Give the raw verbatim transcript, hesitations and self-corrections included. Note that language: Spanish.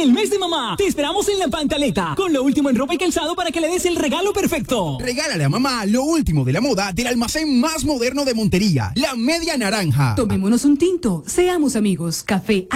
el mes de mamá, te esperamos en La Pantaleta, con lo último en ropa y calzado para que le des el regalo perfecto. Regálale a mamá lo último de la moda del almacén más moderno de Montería, La Media Naranja. Tomémonos un tinto, seamos amigos, café